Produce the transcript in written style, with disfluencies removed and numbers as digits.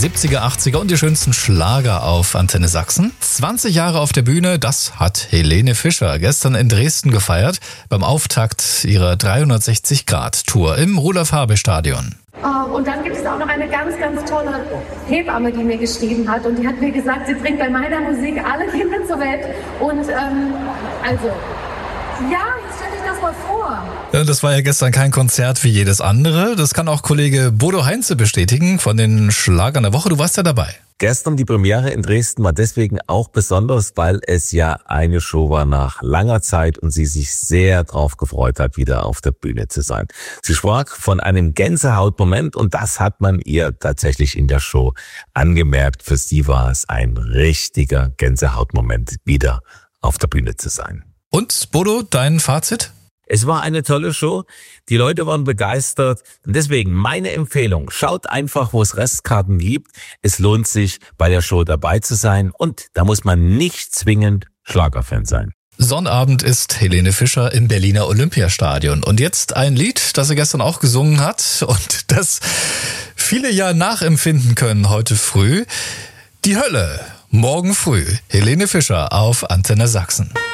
70er, 80er und die schönsten Schlager auf Antenne Sachsen. 20 Jahre auf der Bühne, das hat Helene Fischer gestern in Dresden gefeiert, beim Auftakt ihrer 360-Grad-Tour im Rudolf-Habe-Stadion. Und dann gibt es auch noch eine ganz, ganz tolle Hebamme, die mir geschrieben hat. Und die hat mir gesagt, sie bringt bei meiner Musik alle Kinder zur Welt. Und jetzt stell dich das mal vor. Ja, das war ja gestern kein Konzert wie jedes andere. Das kann auch Kollege Bodo Heinze bestätigen von den Schlagern der Woche. Du warst ja dabei. Gestern die Premiere in Dresden war deswegen auch besonders, weil es ja eine Show war nach langer Zeit und sie sich sehr drauf gefreut hat, wieder auf der Bühne zu sein. Sie sprach von einem Gänsehautmoment und das hat man ihr tatsächlich in der Show angemerkt. Für sie war es ein richtiger Gänsehautmoment, wieder auf der Bühne zu sein. Und Bodo, dein Fazit? Es war eine tolle Show, die Leute waren begeistert und deswegen meine Empfehlung, schaut einfach, wo es Restkarten gibt. Es lohnt sich, bei der Show dabei zu sein und da muss man nicht zwingend Schlagerfan sein. Sonnabend ist Helene Fischer im Berliner Olympiastadion. Und jetzt ein Lied, das sie gestern auch gesungen hat und das viele ja nachempfinden können heute früh. Die Hölle, morgen früh. Helene Fischer auf Antenne Sachsen.